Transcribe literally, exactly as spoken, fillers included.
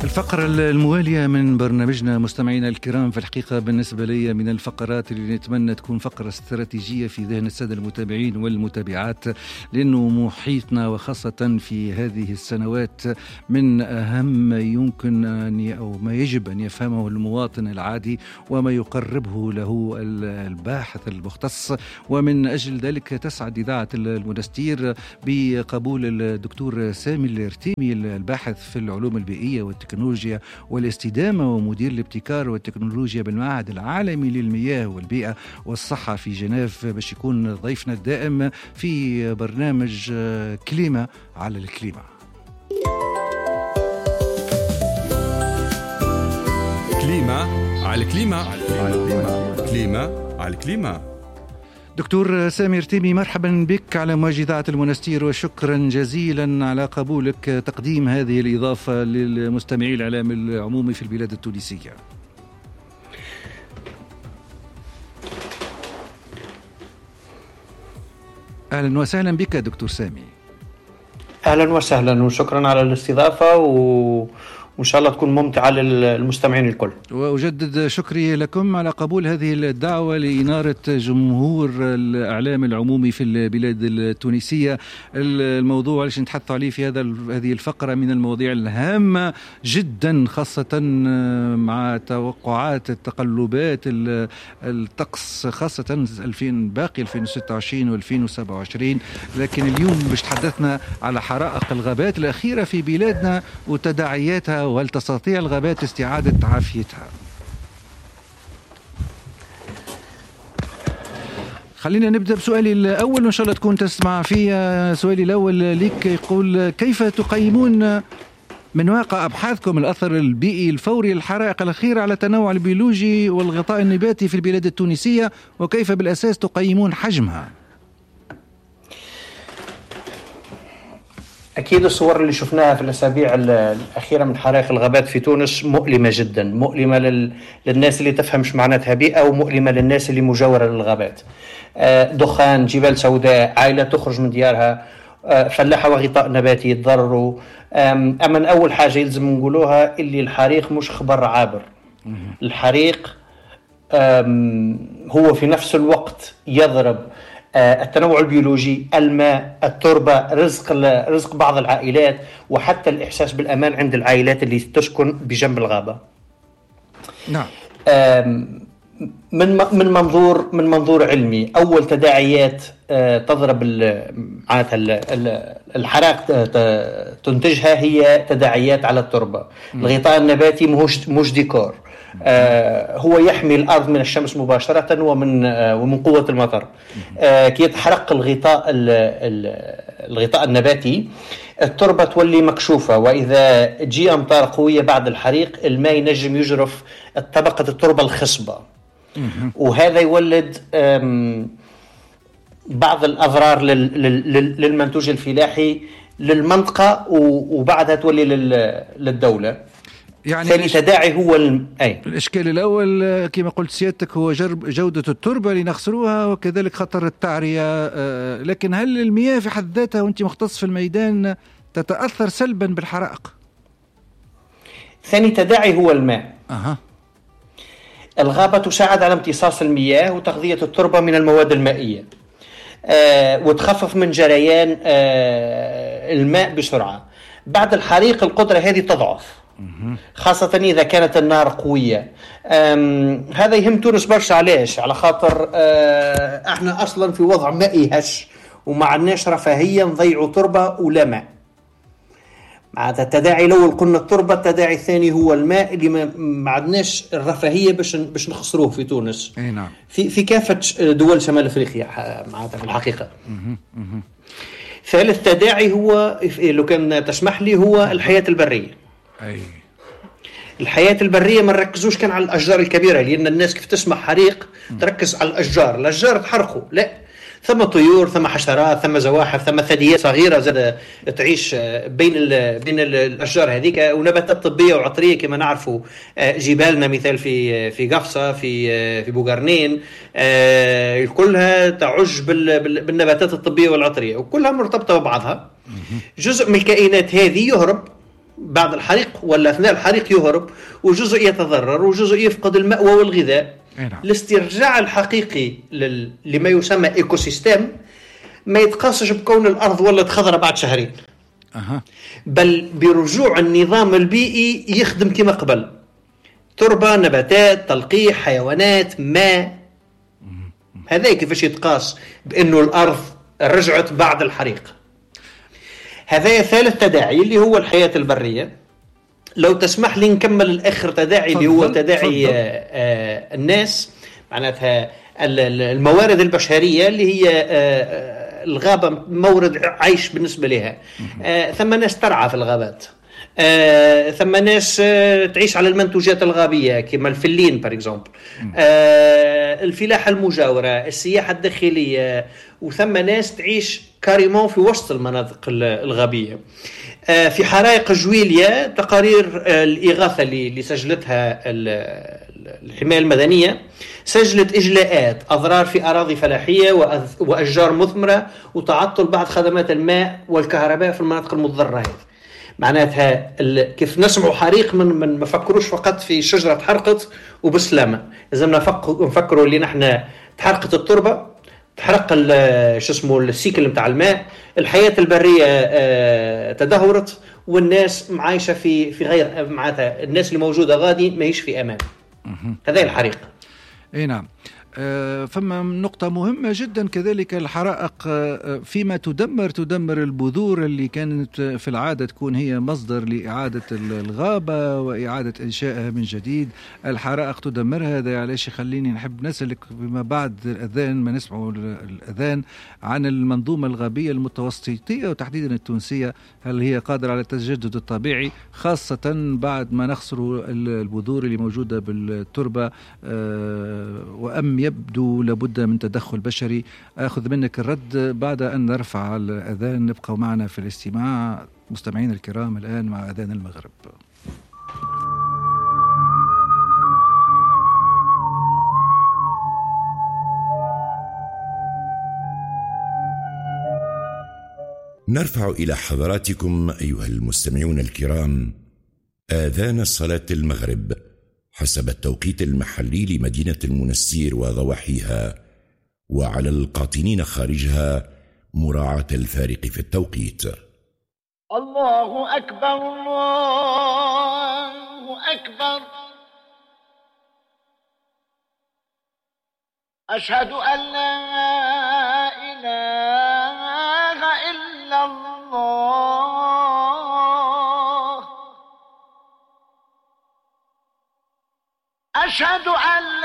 الفقرة الموالية من برنامجنا مستمعينا الكرام في الحقيقة بالنسبة لي من الفقرات اللي نتمنى تكون فقرة استراتيجية في ذهن السادة المتابعين والمتابعات، لأنه محيطنا وخاصة في هذه السنوات من أهم ما يمكن أن أو ما يجب أن يفهمه المواطن العادي وما يقربه له الباحث المختص. ومن أجل ذلك تسعد إذاعة المنستير بقبول الدكتور سامي الرتيمي الباحث في العلوم البيئية والتكنولوجيا والاستدامة ومدير الابتكار والتكنولوجيا بالمعهد العالمي للمياه والبيئة والصحة في جنيف، باش يكون ضيفنا الدائم في برنامج كليمة على الكليمة. كليمة على الكليمة كليمة على الكليمة. دكتور سامي رتيمي، مرحبا بك على موجة إذاعة المنستير، وشكرا جزيلا على قبولك تقديم هذه الإضافة للمستمعي الإعلام العمومي في البلاد التونسية. أهلا وسهلا بك دكتور سامي. أهلا وسهلا وشكرا على الاستضافة و... وإن شاء الله تكون ممتعة للمستمعين الكل. وأجدد شكري لكم على قبول هذه الدعوة لإنارة جمهور الإعلام العمومي في البلاد التونسية. الموضوع اللي نتحدث عليه في هذا هذه الفقرة من المواضيع الهامة جدا، خاصة مع توقعات التقلبات الطقس، خاصة ألفين باقي ألفين وستة وعشرين وألفين وسبعة وعشرين. لكن اليوم باش تحدثنا على حرائق الغابات الأخيرة في بلادنا وتداعياتها، وهل تستطيع الغابات استعادة عافيتها؟ خلينا نبدأ بسؤالي الأول وإن شاء الله تكون تسمع فيه. سؤالي الأول لك يقول: كيف تقيمون من واقع أبحاثكم الأثر البيئي الفوري للحرائق الأخيرة على التنوع البيولوجي والغطاء النباتي في البلاد التونسية، وكيف بالأساس تقيمون حجمها؟ أكيد الصور اللي شفناها في الأسابيع الأخيرة من حرائق الغابات في تونس مؤلمة جدا، مؤلمة لل... للناس اللي تفهمش معناتها بيئة، ومؤلمة للناس اللي مجاورة للغابات. دخان، جبال سوداء، عائلة تخرج من ديارها، فلاحة وغطاء نباتي يتضرروا. أما أول حاجة يلزم نقولوها اللي الحريق مش خبر عابر. الحريق هو في نفس الوقت يضرب التنوع البيولوجي، الماء، التربة، رزق رزق بعض العائلات، وحتى الإحساس بالأمان عند العائلات اللي تسكن بجنب الغابة. نعم. من من منظور من منظور علمي، أول تداعيات تضرب معناتها الحرائق تنتجها هي تداعيات على التربة. الغطاء النباتي مش مش ديكور، آه هو يحمي الأرض من الشمس مباشرة ومن آه ومن قوة المطر. آه كي يتحرق الغطاء الغطاء النباتي، التربة تولي مكشوفة، وإذا جي أمطار قوية بعد الحريق الماء ينجم يجرف طبقة التربة الخصبة، وهذا يولد بعض الأضرار للمنتوج الفلاحي للمنطقة، وبعدها تولي للدولة. يعني ثاني تداعي هو الم... أي. الإشكال الأول كما قلت سيادتك هو جرب جودة التربة اللي نخسروها، وكذلك خطر التعرية. لكن هل المياه في حد ذاتها وانت مختص في الميدان تتأثر سلبا بالحرائق؟ ثاني تداعي هو الماء. أها. الغابة تساعد على امتصاص المياه وتغذية التربة من المواد المائية، آه وتخفف من جريان آه الماء بسرعة. بعد الحريق القدرة هذه تضعف، خاصة إذا كانت النار قوية. هذا يهم تونس برشا. علاش؟ على خاطر احنا أصلا في وضع مائي هش، وما عندناش رفاهية نضيعوا تربة ولا ماء. معناتها التداعي الأول قلنا التربة، التداعي الثاني هو الماء اللي ما عندناش الرفاهية باش باش نخسروه في تونس. أي نعم. في في كافة دول شمال أفريقيا معناتها في الحقيقة. ثالث تداعي هو لو كان تسمح لي هو الحياة البرية. أي. الحياة البرية ما نركزوش كان على الأشجار الكبيرة، لأن الناس كيف تسمع حريق تركز على الأشجار، الأشجار تحرقوا. لا، ثم طيور، ثم حشرات، ثم زواحف، ثم ثدييات صغيرة زاد تعيش بين بين الأشجار هذيك، ونباتات طبية وعطرية كما نعرفوا. جبالنا مثال في في قفصة، في في بوغرنين، كلها تعج بالنباتات الطبية والعطرية، وكلها مرتبطة ببعضها. جزء من الكائنات هذه يهرب بعد الحريق ولا أثناء الحريق يهرب، وجزء يتضرر وجزء يفقد المأوى والغذاء. الاسترجاع الحقيقي لل... لما يسمى إيكو سيستم ما يتقاسش بكون الأرض ولت خضرة بعد شهرين، أه. بل برجوع النظام البيئي يخدم كما قبل، تربة، نباتات، تلقيح، حيوانات، ماء. هذا كيفاش يتقاس بأنه الأرض رجعت بعد الحريق. هذا ثالث تداعي اللي هو الحياة البرية. لو تسمح لي نكمل الآخر تداعي اللي هو تداعي آه آه الناس، معناتها الموارد البشرية اللي هي آه الغابة مورد عيش بالنسبة لها. آه ثم ناس ترعى في الغابات، آه ثم ناس آه تعيش على المنتوجات الغابية كما الفلين بار اكزومبل، آه الفلاحة المجاورة، السياحة الداخلية، وثم ناس تعيش كاريمون في وسط المناطق الغابية. آه في حرائق جويليا تقارير آه الإغاثة اللي سجلتها الحماية المدنية سجلت إجلاءات، أضرار في أراضي فلاحية وأشجار مثمرة، وتعطل بعض خدمات الماء والكهرباء في المناطق المتضررة هذه. معناتها كيف نسمعوا حريق من من ما فكروش فقط في شجرة تحرقت وبسلامة، لازمنا نفكروا اللي نحن تحرقت التربة، تحرق شو اسمه السيكل نتاع الماء، الحياة البرية تدهورت، والناس عايشة في في غير، معناتها الناس اللي موجودة غادي ما هيش في أمان. هذا الحريق. اي نعم. آه فما نقطة مهمة جدا كذلك، الحرائق آه فيما تدمر تدمر البذور اللي كانت في العادة تكون هي مصدر لإعادة الغابة وإعادة إنشائها من جديد. الحرائق تدمرها. هذا علاش يخليني نحب نسألك فيما بعد الأذان، ما نسمعوا الأذان، عن المنظومة الغابية المتوسطية وتحديدا التونسية. هل هي قادرة على التجدد الطبيعي خاصة بعد ما نخسر البذور اللي موجودة بالتربة، آه وأم يبدو لابد من تدخل بشري؟ أخذ منك الرد بعد أن نرفع الأذان. نبقى معنا في الاستماع مستمعين الكرام الآن مع أذان المغرب. نرفع إلى حضراتكم أيها المستمعون الكرام آذان صلاة المغرب حسب التوقيت المحلي لمدينة المنستير وضواحيها، وعلى القاطنين خارجها مراعاة الفارق في التوقيت. الله أكبر، الله أكبر، أشهد أن لا إله إلا الله، أشهد أن